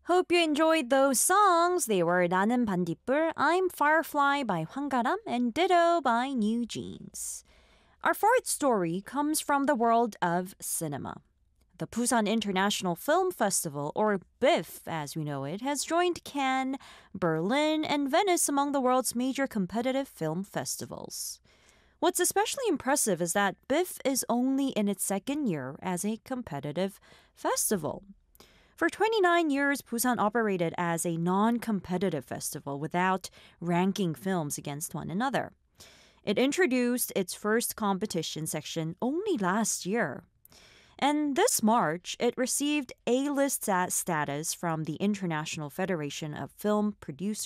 Hope you enjoyed those songs. They were 나는 반딧불, I'm Firefly by 황가람, and Ditto by New Jeans. Our fourth story comes from the world of cinema. The Busan International Film Festival, or BIF as we know it, has joined Cannes, Berlin, and Venice among the world's major competitive film festivals. What's especially impressive is that BIF is only in its second year as a competitive festival. For 29 years, Busan operated as a non-competitive festival without ranking films against one another. It introduced its first competition section only last year. And this March, it received A-list status from the International Federation of Film Producers.